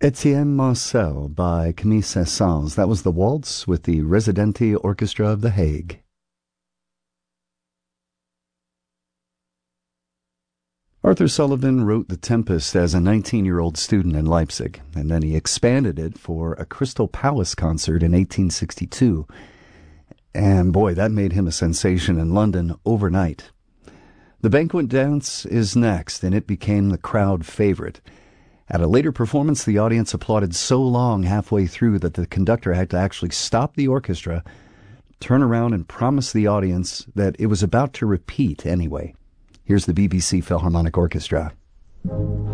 Etienne Marcel by Camille Saint-Saëns. That was the waltz with the Residenti Orchestra of The Hague. Arthur Sullivan wrote The Tempest as a 19-year-old student in Leipzig, and then he expanded it for a Crystal Palace concert in 1862. And boy, that made him a sensation in London overnight. The Banquet Dance is next, and it became the crowd favorite. At a later performance, the audience applauded so long halfway through that the conductor had to actually stop the orchestra, turn around and promise the audience that it was about to repeat anyway. Here's the BBC Philharmonic Orchestra.